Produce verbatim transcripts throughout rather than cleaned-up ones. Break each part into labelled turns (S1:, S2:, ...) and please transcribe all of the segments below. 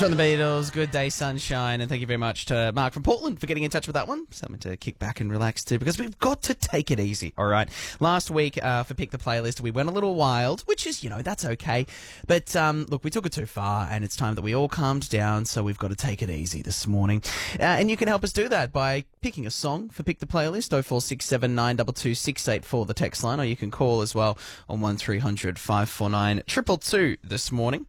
S1: That's from the Beatles, Good Day Sunshine, and thank you very much to Mark from Portland for getting in touch with that one. Something to kick back and relax to, because we've got to take it easy, all right? Last week uh, for Pick the Playlist, we went a little wild, which is, you know, that's okay. But um, look, we took it too far, and it's time that we all calmed down, so we've got to take it easy this morning. Uh, and you can help us do that by picking a song for Pick the Playlist, oh four six seven nine two two six eight four, the text line, or you can call as well on one three hundred five four nine two two two this morning.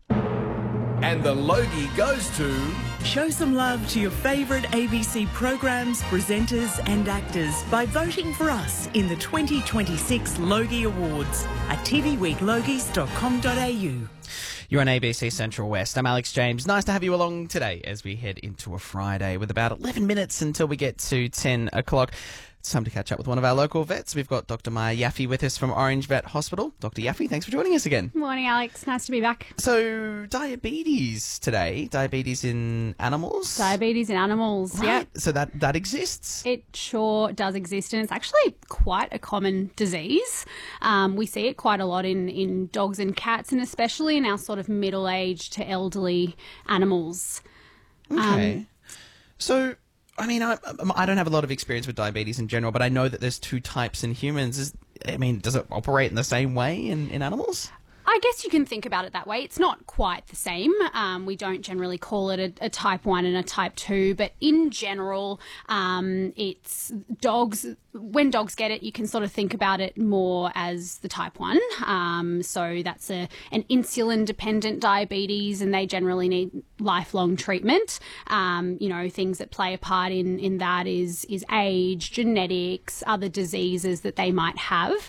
S2: And the Logie goes to...
S3: Show some love to your favourite A B C programs, presenters and actors by voting for us in the twenty twenty-six Logie Awards at t v week logies dot com dot a u.
S1: You're on A B C Central West. I'm Alex James. Nice to have you along today as we head into a Friday with about eleven minutes until we get to ten o'clock. It's time to catch up with one of our local vets. We've got Doctor Maya Yaffe with us from Orange Vet Hospital. Doctor Yaffe, thanks for joining us again.
S4: Morning, Alex. Nice to be back.
S1: So, diabetes today. Diabetes in animals?
S4: Diabetes in animals,
S1: right.
S4: yeah.
S1: So that, that exists?
S4: It sure does exist, and it's actually quite a common disease. Um, we see it quite a lot in, in dogs and cats, and especially in our sort of middle-aged to elderly animals.
S1: Okay.
S4: Um,
S1: so... I mean, I, I don't have a lot of experience with diabetes in general, but I know that there's two types in humans. Is, I mean, does it operate in the same way in, in animals?
S4: I guess you can think about it that way. It's not quite the same. Um, we don't generally call it a, a type one and a type two, but in general, um, it's dogs. When dogs get it, you can sort of think about it more as the type one. Um, so that's a, an insulin-dependent diabetes, and they generally need lifelong treatment. Um, you know, things that play a part in, in that is, is age, genetics, other diseases that they might have.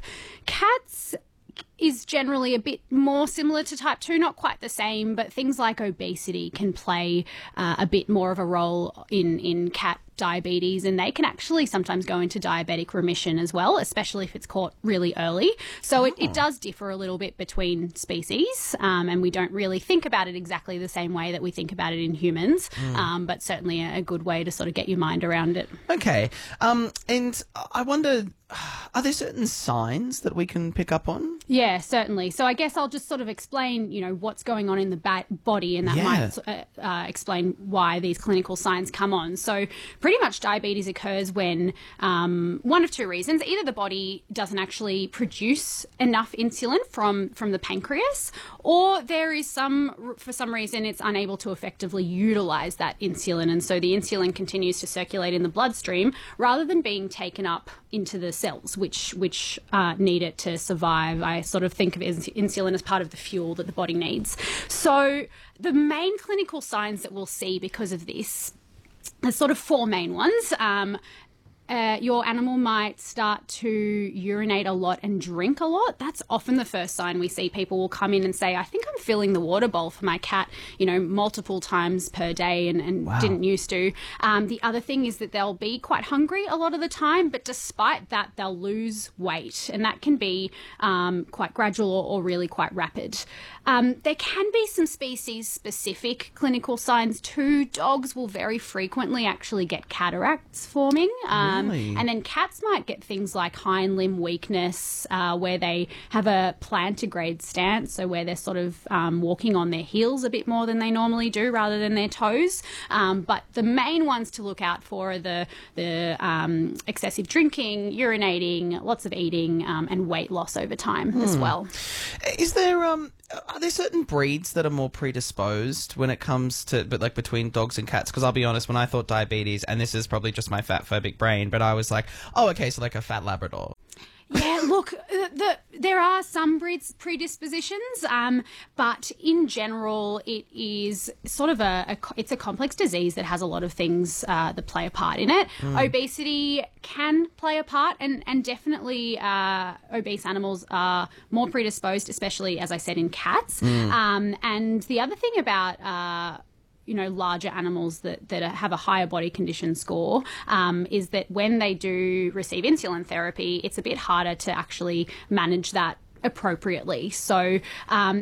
S4: Cats is generally a bit more similar to type two, not quite the same, but things like obesity can play uh, a bit more of a role in, in cat diabetes, and they can actually sometimes go into diabetic remission as well, especially if it's caught really early. So oh. it, it does differ a little bit between species, um, and we don't really think about it exactly the same way that we think about it in humans, mm. um, but certainly a, a good way to sort of get your mind around it.
S1: Okay. Um, and I wonder, are there certain signs that we can pick up on?
S4: Yeah, certainly. So I guess I'll just sort of explain, you know, what's going on in the ba- body, and that
S1: yeah.
S4: might uh, uh, explain why these clinical signs come on. So pretty much diabetes occurs when um, one of two reasons. Either the body doesn't actually produce enough insulin from, from the pancreas, or there is some, for some reason, it's unable to effectively utilize that insulin. And so the insulin continues to circulate in the bloodstream rather than being taken up into the cells, which which uh, need it to survive. I sort of think of ins- insulin as part of the fuel that the body needs. So the main clinical signs that we'll see because of this, there's sort of four main ones. Um, Uh, your animal might start to urinate a lot and drink a lot. That's often the first sign we see. People will come in and say, I think I'm filling the water bowl for my cat, you know, multiple times per day, and, and
S1: wow.
S4: didn't used to. Um, the other thing is that they'll be quite hungry a lot of the time, but despite that, they'll lose weight, and that can be um, quite gradual or, or really quite rapid. Um, there can be some species-specific clinical signs too. Dogs will very frequently actually get cataracts forming. Um,
S1: Really?
S4: And then cats might get things like hind limb weakness, uh, where they have a plantigrade stance, so where they're sort of um, walking on their heels a bit more than they normally do rather than their toes. Um, but the main ones to look out for are the, the um, excessive drinking, urinating, lots of eating, um, and weight loss over time hmm. as well.
S1: Is there... Um Are there certain breeds that are more predisposed when it comes to, but like between dogs and cats? Because I'll be honest, when I thought diabetes, and this is probably just my fat phobic brain, but I was like, oh, okay, so like a fat Labrador.
S4: Yeah, look, the, the, there are some breeds predispositions, um, but in general, it is sort of a, a it's a complex disease that has a lot of things uh, that play a part in it. Mm. Obesity can play a part, and and definitely uh, obese animals are more predisposed, especially as I said in cats. Mm. Um, and the other thing about uh, you know, larger animals that, that have a higher body condition score, um, is that when they do receive insulin therapy, it's a bit harder to actually manage that appropriately. So um, it,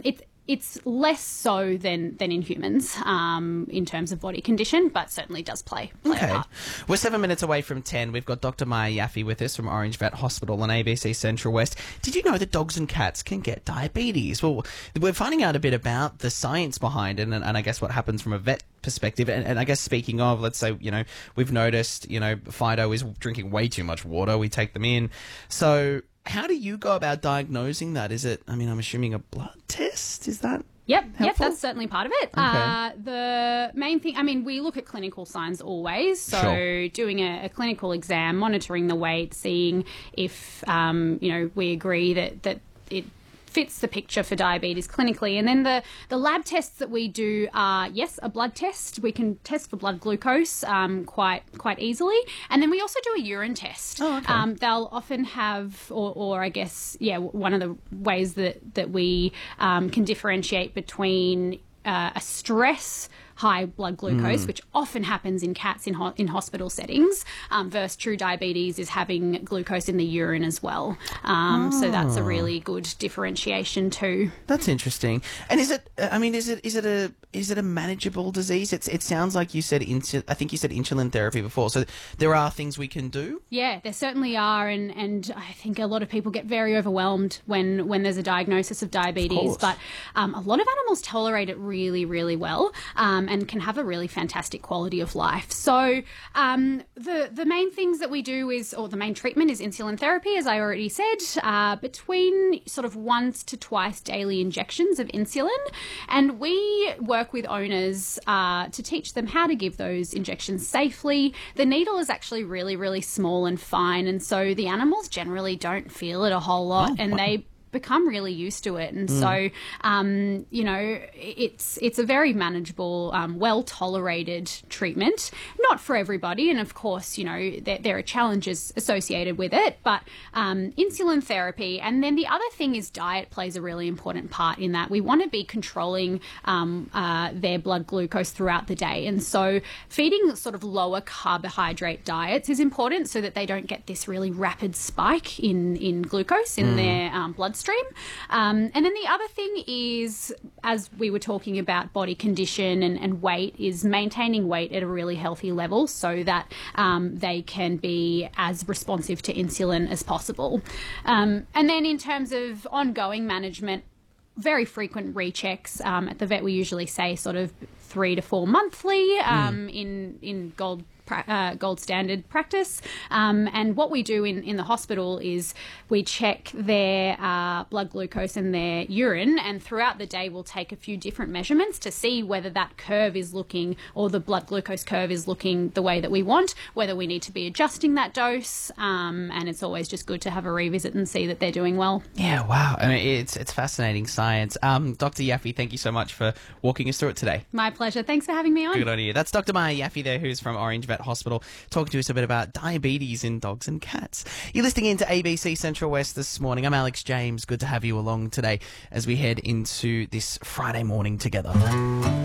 S4: it's less so than, than in humans um, in terms of body condition, but certainly does play, play
S1: Okay.
S4: a part.
S1: We're seven minutes away from ten. We've got Doctor Maya Yaffe with us from Orange Vet Hospital on A B C Central West. Did you know that dogs and cats can get diabetes? Well, we're finding out a bit about the science behind it and, and I guess what happens from a vet perspective. And, and I guess speaking of, let's say, you know, we've noticed, you know, Fido is drinking way too much water. We take them in. So how do you go about diagnosing that? Is it, I mean, I'm assuming a blood test? Is that?
S4: Yep, yep,
S1: helpful?
S4: that's certainly part of it. Uh, the main thing, I mean, we look at clinical signs always. So
S1: Sure.
S4: doing a, a clinical exam, monitoring the weight, seeing if, um, you know, we agree that, that it fits the picture for diabetes clinically. And then the, the lab tests that we do are, yes, a blood test. We can test for blood glucose um, quite quite easily. And then we also do a urine test.
S1: Oh, okay.
S4: Um, they'll often have, or, or I guess, yeah, one of the ways that, that we um, can differentiate between uh, a stress high blood glucose, mm. which often happens in cats in ho- in hospital settings, um, versus true diabetes is having glucose in the urine as well. Um, oh. So that's a really good differentiation too.
S1: That's interesting. And is it? I mean, is it? Is it a? Is it a manageable disease? It's. It sounds like you said. Insu- I think you said insulin therapy before. So there are things we can do.
S4: Yeah, there certainly are, and and I think a lot of people get very overwhelmed when when there's a diagnosis of diabetes.
S1: Of
S4: but um, a lot of animals tolerate it really, really well. Um, and can have a really fantastic quality of life. So um, the the main things that we do is, or the main treatment is insulin therapy, as I already said, uh, between sort of once to twice daily injections of insulin. And we work with owners uh, to teach them how to give those injections safely. The needle is actually really, really small and fine, and so the animals generally don't feel it a whole lot,
S1: oh,
S4: and
S1: wow.
S4: they become really used to it, and mm. so um, you know it's it's a very manageable, um, well tolerated treatment. Not for everybody, and of course you know there, there are challenges associated with it. But um, insulin therapy, and then the other thing is diet plays a really important part in that. We want to be controlling um, uh, their blood glucose throughout the day, and so feeding sort of lower carbohydrate diets is important so that they don't get this really rapid spike in in glucose in mm. their um, blood stream. Um, and then the other thing is, as we were talking about body condition and, and weight, is maintaining weight at a really healthy level so that um, they can be as responsive to insulin as possible. Um, and then in terms of ongoing management, very frequent rechecks. Um, at the vet, we usually say sort of three to four monthly um, mm. in, in gold Uh, gold standard practice. Um, and what we do in, in the hospital is we check their uh, blood glucose and their urine, and throughout the day we'll take a few different measurements to see whether that curve is looking, or the blood glucose curve is looking the way that we want, whether we need to be adjusting that dose. Um, and it's always just good to have a revisit and see that they're doing well.
S1: Yeah, wow. I mean, it's it's fascinating science. Um, Doctor Yaffe, thank you so much for walking us through it today.
S4: My pleasure. Thanks for having me on.
S1: Good on you. That's Doctor Maya Yaffe there, who's from Orange Vet Hospital, talking to us a bit about diabetes in dogs and cats. You're listening into A B C Central West this morning. I'm Alex James. Good to have you along today as we head into this Friday morning together.